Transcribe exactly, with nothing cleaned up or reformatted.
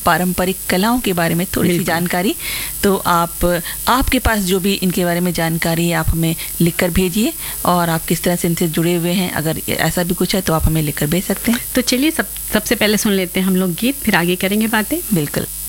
पारंपरिक कलाओं के बारे में थोड़ी सी जानकारी। तो आप आपके पास जो भी इनके बारे में जानकारी है आप हमें लिखकर भेजिए, और आप किस तरह से इनसे जुड़े हुए हैं, अगर ऐसा भी कुछ है तो आप हमें लिखकर भेज सकते हैं। तो चलिए सब सबसे पहले सुन लेते हैं हम लोग गीत, फिर आगे करेंगे बातें। बिल्कुल।